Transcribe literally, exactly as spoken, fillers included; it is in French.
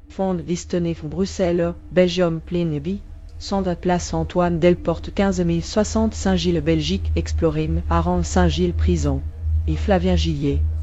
Fonde Wistenef Bruxelles, Belgium Pleneby, Sonda place Antoine Delporte quinze mille soixante Saint-Gilles Belgique Explorim Aran Saint-Gilles Prison. Et Flavien Gillier.